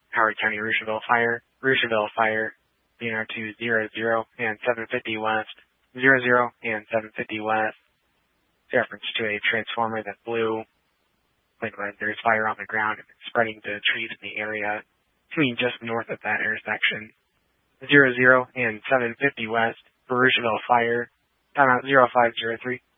Howard County Rushville Fire, DNR2 00 and 750 West, 00 and 750 West. Reference to a transformer that blew. Likewise, there's fire on the ground and it's spreading to trees in the area between just north of that intersection. 00 and 750 West for Rushville Fire. Timeout 0503.